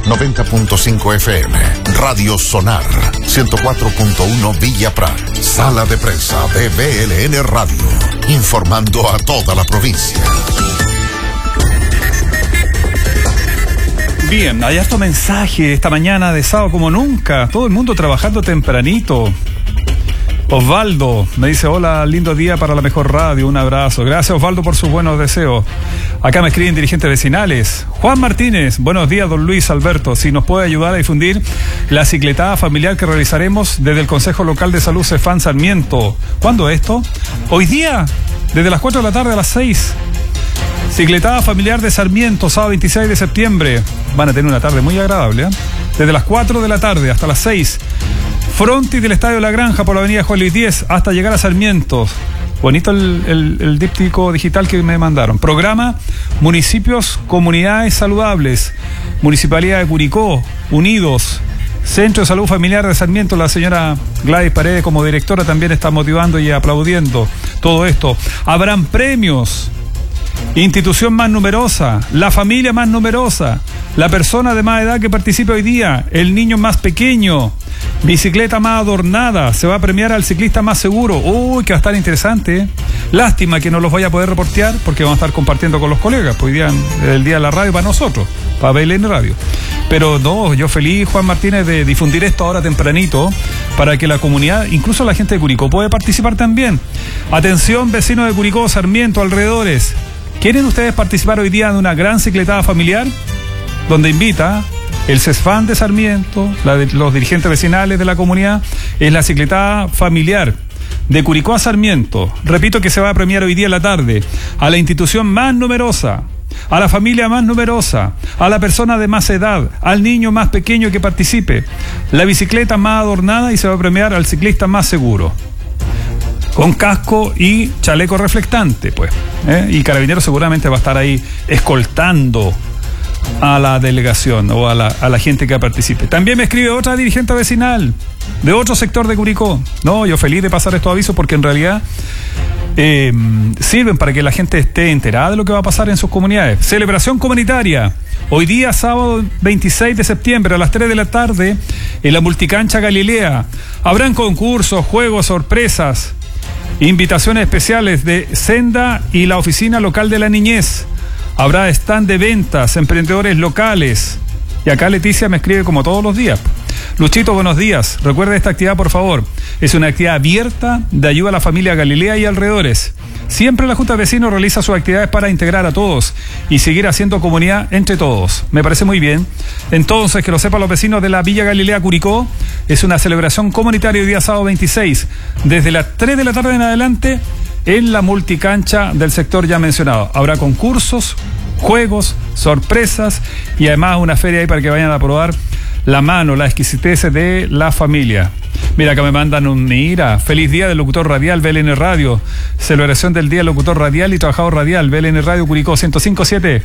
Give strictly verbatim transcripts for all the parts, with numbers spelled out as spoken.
noventa punto cinco F M, Radio Sonar, ciento cuatro punto uno Villa Prat, Sala de Prensa de B L N Radio, informando a toda la provincia. Bien, hay harto mensaje esta mañana de sábado como nunca, todo el mundo trabajando tempranito. Osvaldo me dice: hola, lindo día para la mejor radio, un abrazo. Gracias, Osvaldo, por sus buenos deseos. Acá me escriben dirigentes vecinales. Juan Martínez: buenos días, don Luis Alberto, si nos puede ayudar a difundir la cicletada familiar que realizaremos desde el Consejo Local de Salud Cefán Sarmiento. ¿Cuándo esto? Hoy día, desde las cuatro de la tarde a las seis. Cicletada familiar de Sarmiento, sábado veintiséis de septiembre. Van a tener una tarde muy agradable, ¿eh? Desde las cuatro de la tarde hasta las seis. Frontis del Estadio La Granja por la avenida Juan Luis diez hasta llegar a Sarmiento. Bonito el, el, el díptico digital que me mandaron. Programa Municipios, Comunidades Saludables. Municipalidad de Curicó, Unidos. Centro de Salud Familiar de Sarmiento. La señora Gladys Paredes como directora también está motivando y aplaudiendo todo esto. Habrán premios. Institución más numerosa, la familia más numerosa, la persona de más edad que participe hoy día, el niño más pequeño, bicicleta más adornada, se va a premiar al ciclista más seguro. Uy, que va a estar interesante, ¿eh? Lástima que no los voy a poder reportear porque vamos a estar compartiendo con los colegas, pues hoy día es el día de la radio para nosotros, para B L N Radio. Pero no, yo feliz, Juan Martínez, de difundir esto ahora tempranito para que la comunidad, incluso la gente de Curicó, puede participar también. Atención, vecinos de Curicó, Sarmiento, alrededores. ¿Quieren ustedes participar hoy día de una gran cicletada familiar? Donde invita el CESFAN de Sarmiento, la de los dirigentes vecinales de la comunidad, es la cicletada familiar de Curicó a Sarmiento. Repito que se va a premiar hoy día en la tarde a la institución más numerosa, a la familia más numerosa, a la persona de más edad, al niño más pequeño que participe, la bicicleta más adornada y se va a premiar al ciclista más seguro. Con casco y chaleco reflectante, pues. ¿eh? Y Carabineros seguramente va a estar ahí escoltando a la delegación o a la, a la gente que participe. También me escribe otra dirigente vecinal de otro sector de Curicó. No, yo feliz de pasar estos avisos porque en realidad eh, sirven para que la gente esté enterada de lo que va a pasar en sus comunidades. Celebración comunitaria. Hoy día, sábado veintiséis de septiembre, a las tres de la tarde, en la multicancha Galilea. Habrán concursos, juegos, sorpresas. Invitaciones especiales de Senda y la Oficina Local de la Niñez. Habrá stand de ventas, emprendedores locales. Y acá Leticia me escribe como todos los días. Luchito, buenos días. Recuerda esta actividad, por favor. Es una actividad abierta de ayuda a la familia Galilea y alrededores. Siempre la Junta de Vecinos realiza sus actividades para integrar a todos y seguir haciendo comunidad entre todos. Me parece muy bien. Entonces, que lo sepan los vecinos de la Villa Galilea Curicó, es una celebración comunitaria hoy día sábado veintiséis, desde las tres de la tarde en adelante, en la multicancha del sector ya mencionado. Habrá concursos, juegos, sorpresas y además una feria ahí para que vayan a probar la mano, la exquisitez de la familia. Mira, acá me mandan un mira, feliz día del locutor radial B L N Radio, celebración del día del locutor radial y trabajador radial B L N Radio Curicó ciento cinco punto siete.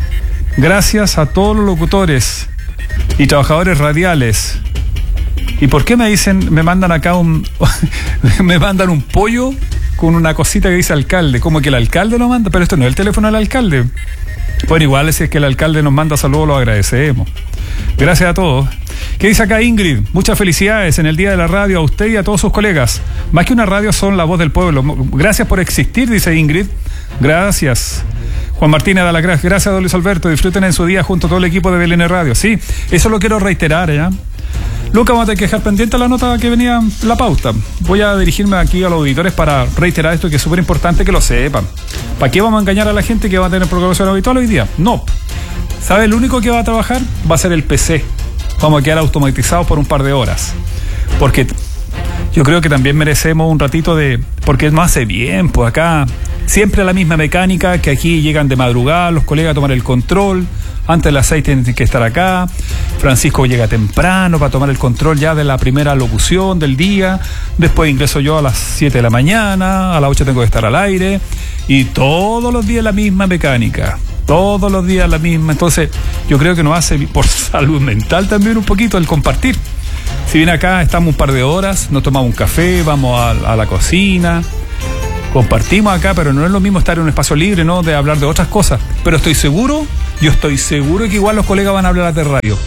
Gracias a todos los locutores y trabajadores radiales. ¿Y por qué me dicen, me mandan acá un me mandan un pollo con una cosita que dice alcalde? Como que el alcalde lo manda, pero esto no es el teléfono del alcalde. Bueno, igual si es que el alcalde nos manda saludos, lo agradecemos. Gracias a todos. ¿Qué dice acá Ingrid? Muchas felicidades en el Día de la Radio a usted y a todos sus colegas. Más que una radio, son la voz del pueblo. Gracias por existir, dice Ingrid. Gracias. Juan Martínez da las gracias. Gracias, don Luis Alberto. Disfruten en su día junto a todo el equipo de B L N Radio. Sí, eso lo quiero reiterar, ¿ya? Lucas, vamos a tener que dejar pendiente la nota que venía en la pauta. Voy a dirigirme aquí a los auditores para reiterar esto, que es súper importante que lo sepan. ¿Para qué vamos a engañar a la gente que va a tener programación habitual hoy día? No. ¿Sabe? El único que va a trabajar va a ser el P C. Vamos a quedar automatizados por un par de horas. Porque yo creo que también merecemos un ratito de... Porque no hace bien, pues acá siempre la misma mecánica, que aquí llegan de madrugada los colegas a tomar el control. Antes de las seis tienen que estar acá. Francisco llega temprano para tomar el control ya de la primera locución del día. Después ingreso yo a las siete de la mañana. A las ocho tengo que estar al aire. Y todos los días la misma mecánica. Todos los días la misma. Entonces, yo creo que nos hace por salud mental también un poquito el compartir. Si bien acá estamos un par de horas, nos tomamos un café, vamos a, a la cocina, compartimos acá, pero no es lo mismo estar en un espacio libre, ¿no? De hablar de otras cosas. Pero estoy seguro, yo estoy seguro que igual los colegas van a hablar de radio.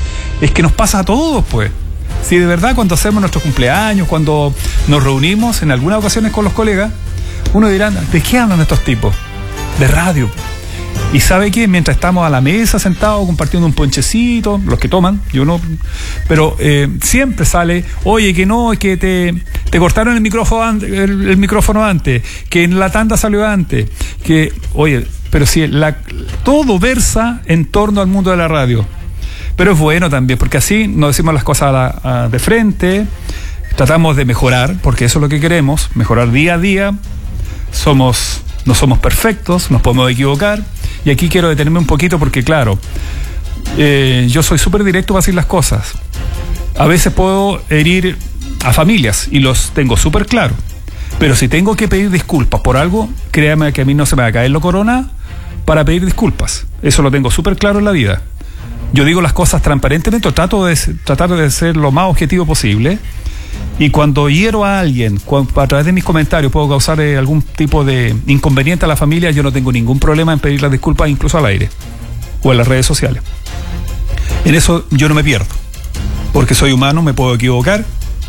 es que nos pasa a todos, pues. Si de verdad cuando hacemos nuestros cumpleaños, cuando nos reunimos en algunas ocasiones con los colegas, uno dirá, ¿de qué hablan estos tipos? De radio. Y sabe que mientras estamos a la mesa sentados compartiendo un ponchecito, los que toman, yo no, pero eh, siempre sale, oye, que no, que te, te cortaron el micrófono antes, el, el micrófono antes, que en la tanda salió antes, que, oye, pero si la, todo versa en torno al mundo de la radio. Pero es bueno también, porque así nos decimos las cosas a la, a, de frente, tratamos de mejorar, porque eso es lo que queremos, mejorar día a día. Somos, no somos perfectos, nos podemos equivocar. Y aquí quiero detenerme un poquito porque, claro, eh, yo soy súper directo para decir las cosas. A veces puedo herir a familias y los tengo súper claro. Pero si tengo que pedir disculpas por algo, créame que a mí no se me va a caer lo corona para pedir disculpas. Eso lo tengo súper claro en la vida. Yo digo las cosas transparentemente, trato de tratar de ser lo más objetivo posible. Y cuando hiero a alguien, cuando, a través de mis comentarios puedo causar eh, algún tipo de inconveniente a la familia, yo no tengo ningún problema en pedir las disculpas incluso al aire o en las redes sociales. En eso yo no me pierdo, porque soy humano, me puedo equivocar.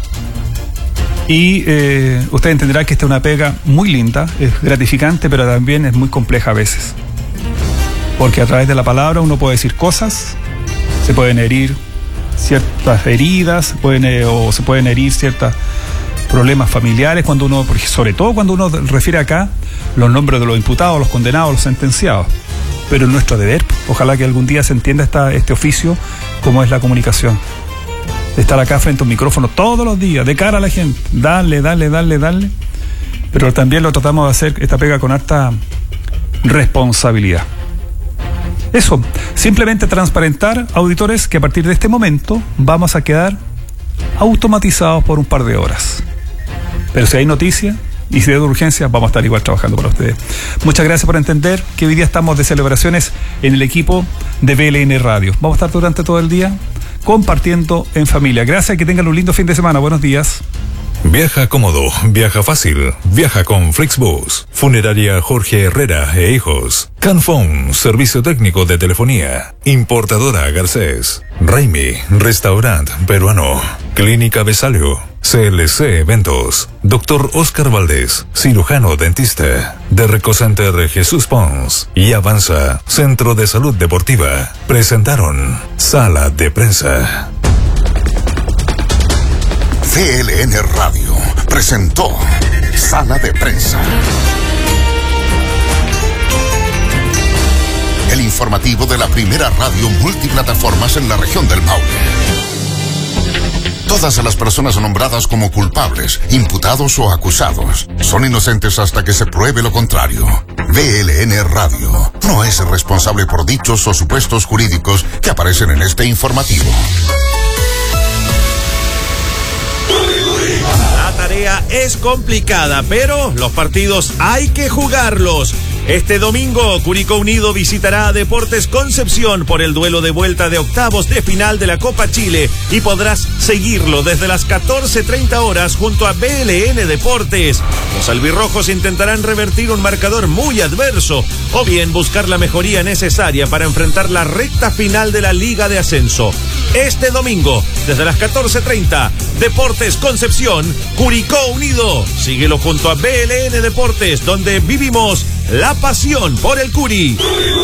Y eh, usted entenderá que esta es una pega muy linda, es gratificante, pero también es muy compleja a veces. Porque a través de la palabra uno puede decir cosas, se pueden herir ciertas heridas, se pueden, eh, o se pueden herir ciertos problemas familiares, cuando uno, porque sobre todo cuando uno refiere acá los nombres de los imputados, los condenados, los sentenciados. Pero es nuestro deber, ojalá que algún día se entienda esta, este oficio como es la comunicación. De estar acá frente a un micrófono todos los días, de cara a la gente, darle, darle, darle, darle. Pero también lo tratamos de hacer esta pega con harta responsabilidad. Eso, simplemente transparentar, auditores, que a partir de este momento vamos a quedar automatizados por un par de horas. Pero si hay noticias y si hay urgencia, vamos a estar igual trabajando para ustedes. Muchas gracias por entender que hoy día estamos de celebraciones en el equipo de B L N Radio. Vamos a estar durante todo el día compartiendo en familia. Gracias y que tengan un lindo fin de semana. Buenos días. Viaja cómodo, viaja fácil, viaja con Flixbus. Funeraria Jorge Herrera e Hijos. Canfón, servicio técnico de telefonía. Importadora Garcés. Raimi, restaurante peruano. Clínica Besalio. C L C Eventos. Doctor Oscar Valdés, cirujano dentista. De Recocenter Jesús Pons. Y Avanza, Centro de Salud Deportiva. Presentaron Sala de Prensa. V L N Radio presentó Sala de Prensa. El informativo de la primera radio multiplataformas en la región del Maule. Todas las personas nombradas como culpables, imputados o acusados son inocentes hasta que se pruebe lo contrario. V L N Radio no es responsable por dichos o supuestos jurídicos que aparecen en este informativo. La tarea es complicada, pero los partidos hay que jugarlos. Este domingo, Curicó Unido visitará a Deportes Concepción por el duelo de vuelta de octavos de final de la Copa Chile y podrás seguirlo desde las catorce treinta horas junto a B L N Deportes. Los albirrojos intentarán revertir un marcador muy adverso o bien buscar la mejoría necesaria para enfrentar la recta final de la Liga de Ascenso. Este domingo, desde las catorce treinta, Deportes Concepción, Curicó Unido. Síguelo junto a B L N Deportes, donde vivimos la pasión por el Curi.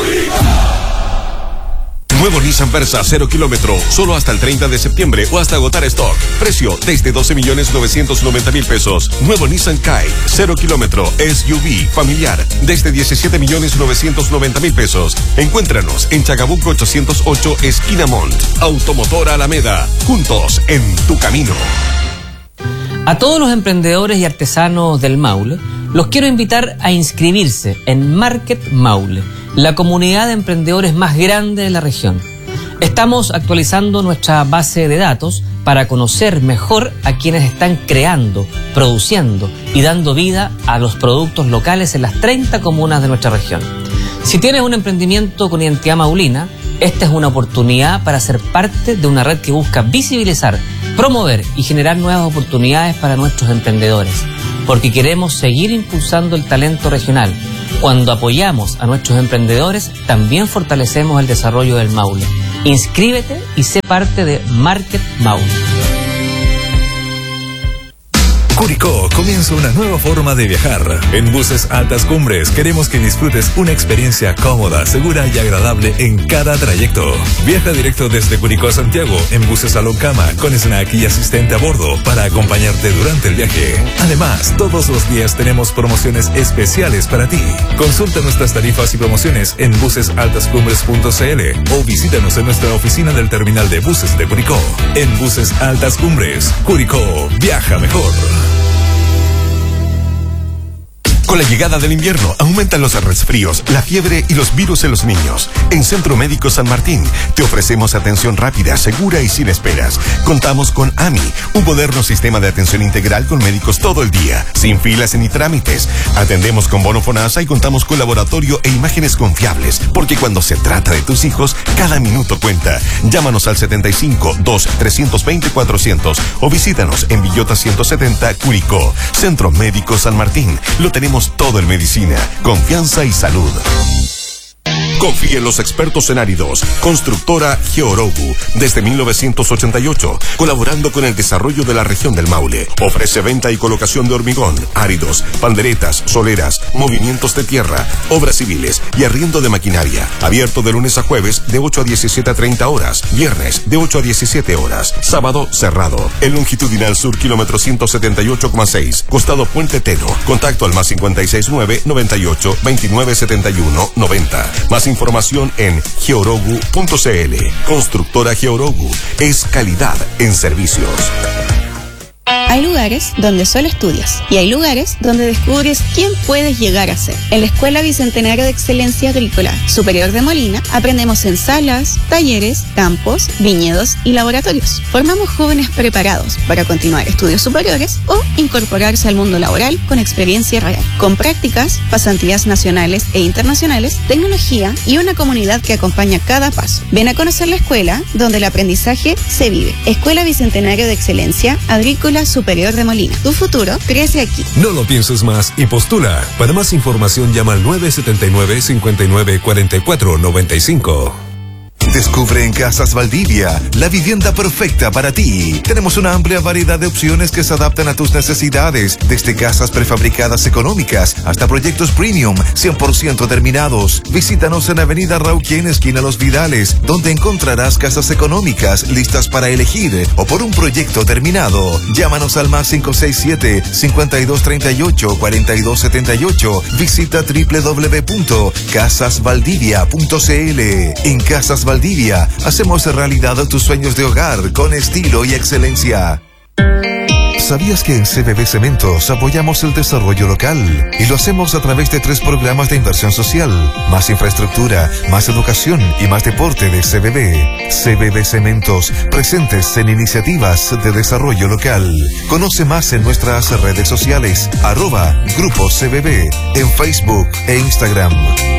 Nuevo Nissan Versa cero kilómetro, solo hasta el treinta de septiembre o hasta agotar stock. Precio desde doce millones novecientos noventa mil pesos. Nuevo Nissan Kite cero kilómetro, S U V familiar, desde diecisiete millones novecientos noventa mil pesos. Encuéntranos en Chacabuco ochocientos ocho, esquina Mont. Automotor Alameda, juntos en tu camino. A todos los emprendedores y artesanos del Maule, los quiero invitar a inscribirse en Market Maule, la comunidad de emprendedores más grande de la región. Estamos actualizando nuestra base de datos para conocer mejor a quienes están creando, produciendo y dando vida a los productos locales en las treinta comunas de nuestra región. Si tienes un emprendimiento con identidad maulina, esta es una oportunidad para ser parte de una red que busca visibilizar, promover y generar nuevas oportunidades para nuestros emprendedores, porque queremos seguir impulsando el talento regional. Cuando apoyamos a nuestros emprendedores, también fortalecemos el desarrollo del Maule. Inscríbete y sé parte de Market Maule. Curicó comienza una nueva forma de viajar. En Buses Altas Cumbres queremos que disfrutes una experiencia cómoda, segura y agradable en cada trayecto. Viaja directo desde Curicó a Santiago en buses Salón Cama con snack y asistente a bordo para acompañarte durante el viaje. Además, todos los días tenemos promociones especiales para ti. Consulta nuestras tarifas y promociones en buses altas cumbres punto c l o visítanos en nuestra oficina del terminal de buses de Curicó. En Buses Altas Cumbres, Curicó, viaja mejor. Con la llegada del invierno, aumentan los resfríos, la fiebre y los virus en los niños. En Centro Médico San Martín, te ofrecemos atención rápida, segura y sin esperas. Contamos con A M I, un moderno sistema de atención integral con médicos todo el día, sin filas ni trámites. Atendemos con bono FONASA y contamos con laboratorio e imágenes confiables, porque cuando se trata de tus hijos, cada minuto cuenta. Llámanos al setenta y cinco, dos, trescientos veinte, cuatrocientos o visítanos en Villota ciento setenta, Curicó. Centro Médico San Martín, lo tenemos todo en medicina, confianza y salud. Confía en los expertos en áridos. Constructora Georogu, desde mil novecientos ochenta y ocho, colaborando con el desarrollo de la región del Maule. Ofrece venta y colocación de hormigón, áridos, panderetas, soleras, movimientos de tierra, obras civiles y arriendo de maquinaria. Abierto de lunes a jueves de ocho a diecisiete a treinta horas, viernes de ocho a diecisiete horas, sábado cerrado. El longitudinal sur, kilómetro ciento setenta y ocho coma seis, costado Puente Teno. Contacto al más cincuenta y seis nueve, noventa y ocho, veintinueve setenta y uno, noventa. Más información en georogu punto c l. Constructora Georogu es calidad en servicios. Hay lugares donde solo estudias y hay lugares donde descubres quién puedes llegar a ser. En la Escuela Bicentenario de Excelencia Agrícola Superior de Molina aprendemos en salas, talleres, campos, viñedos y laboratorios. Formamos jóvenes preparados para continuar estudios superiores o incorporarse al mundo laboral con experiencia real, con prácticas, pasantías nacionales e internacionales, tecnología y una comunidad que acompaña cada paso. Ven a conocer la escuela donde el aprendizaje se vive. Escuela Bicentenario de Excelencia Agrícola Superior de Molina. Tu futuro crece aquí. No lo pienses más y postula. Para más información llama al nueve siete nueve, cinco nueve cuatro cuatro nueve cinco. Descubre en Casas Valdivia la vivienda perfecta para ti. Tenemos una amplia variedad de opciones que se adaptan a tus necesidades, desde casas prefabricadas económicas hasta proyectos premium cien por ciento terminados. Visítanos en Avenida Rauquén, esquina Los Vidales, donde encontrarás casas económicas listas para elegir o por un proyecto terminado. Llámanos al más cinco seis siete, cinco dos tres ocho, cuatro dos siete ocho. Visita doble u doble u doble u punto casas valdivia punto c l. En Casas Valdivia hacemos realidad tus sueños de hogar con estilo y excelencia. ¿Sabías que en C B B Cementos apoyamos el desarrollo local? Y lo hacemos a través de tres programas de inversión social: más infraestructura, más educación y más deporte de C B B. C B B Cementos, presentes en iniciativas de desarrollo local. Conoce más en nuestras redes sociales, arroba Grupo C B B, en Facebook e Instagram.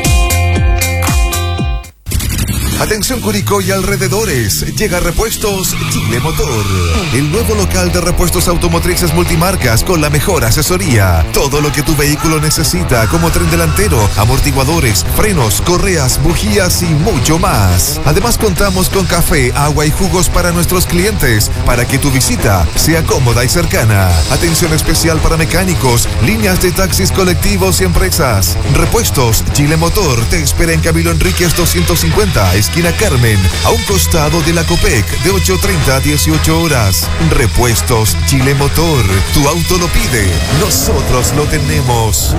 Atención Curicó y alrededores, llega Repuestos Chile Motor, el nuevo local de repuestos automotrices multimarcas con la mejor asesoría. Todo lo que tu vehículo necesita, como tren delantero, amortiguadores, frenos, correas, bujías y mucho más. Además contamos con café, agua y jugos para nuestros clientes, para que tu visita sea cómoda y cercana. Atención especial para mecánicos, líneas de taxis colectivos y empresas. Repuestos Chile Motor te espera en Camilo Enríquez doscientos cincuenta, esquina Carmen, a un costado de la Copec, de ocho treinta a dieciocho horas. Repuestos Chile Motor, tu auto lo pide, nosotros lo tenemos.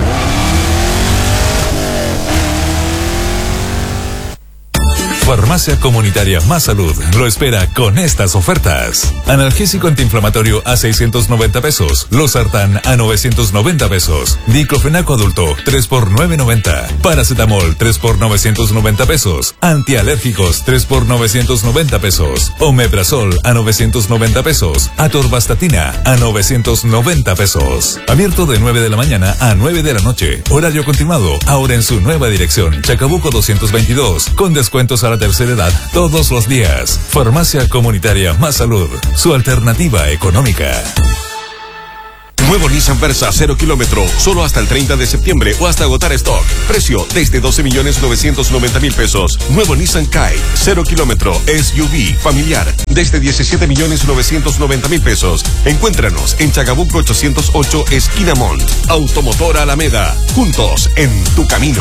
Farmacia Comunitaria Más Salud lo espera con estas ofertas. Analgésico antiinflamatorio a seiscientos noventa pesos. Losartán a novecientos noventa pesos. Diclofenaco adulto tres por novecientos noventa. Paracetamol tres por novecientos noventa pesos. Antialérgicos tres por novecientos noventa pesos. Omeprazol a novecientos noventa pesos. Atorvastatina a novecientos noventa pesos. Abierto de nueve de la mañana a nueve de la noche. Horario continuado. Ahora en su nueva dirección. Chacabuco doscientos veintidós. Con descuentos a la tercera edad todos los días. Farmacia Comunitaria Más Salud, su alternativa económica. Nuevo Nissan Versa cero kilómetro, solo hasta el treinta de septiembre o hasta agotar stock. Precio desde doce millones novecientos noventa mil pesos. Nuevo Nissan Kite cero kilómetro, S U V, familiar, desde diecisiete millones novecientos noventa mil pesos. Encuéntranos en Chagabuco ochocientos ocho, esquina Mont. Automotora Alameda, juntos en tu camino.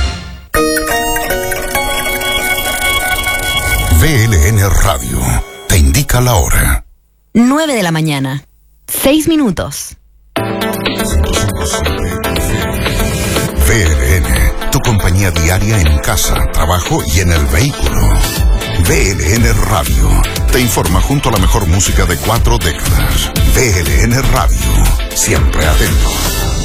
V L N Radio te indica la hora. nueve de la mañana. seis minutos. V L N, tu compañía diaria en casa, trabajo y en el vehículo. V L N Radio te informa junto a la mejor música de cuatro décadas. V L N Radio, siempre atento.